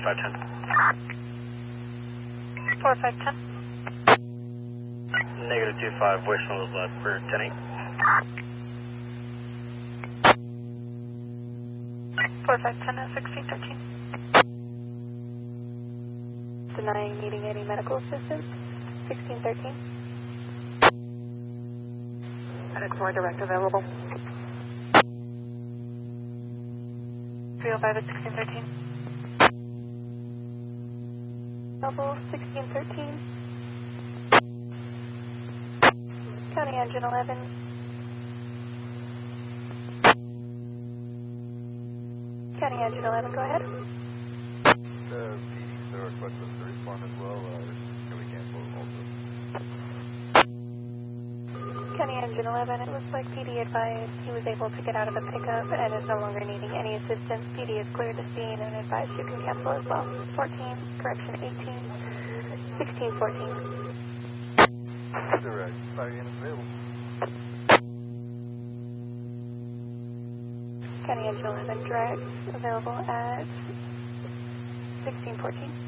4510. 4510. Negative 25, Wishman was left for 10-8. 4510 at 1613. Denying needing any medical assistance. 1613. Medic 4 direct available. 305 at 1613. Double 1613. County Engine 11. County Engine 11, go ahead. The PD still requested to respond as well, can we cancel also? County Engine 11, it looks like PD advised he was able to get out of the pickup and is no longer needing any assistance. PD is cleared to scene and advised you can cancel as well. 14, correction 18, 1614. Direct, 5 units available. County Engine 11, direct, available at 1614.